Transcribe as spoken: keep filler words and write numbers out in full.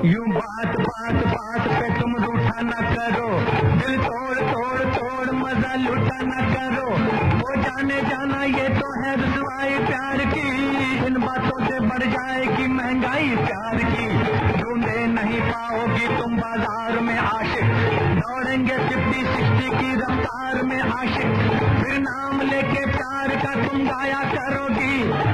यूं बात बात बात पे तुम रूठा न करो, दिल तोड़ तोड़ तोड़ मजा लूटा न करो। वो जाने जाना ये तो है रुसवाई प्यार की, इन बातों से बढ़ जाएगी महंगाई प्यार की। ढूंढे नहीं पाओगी तुम बाजार में आशिक, दौड़ेंगे फिफ्टी सिक्सटी की रफ्तार में आशिक। फिर नाम लेके प्यार का तुम गाया करोगी,